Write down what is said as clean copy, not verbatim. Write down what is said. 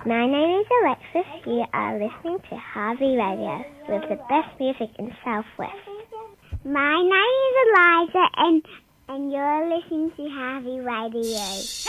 My name is Alexis. You are listening to Harvey Radio with the best music in Southwest. My name is Eliza and you're listening to Harvey Radio.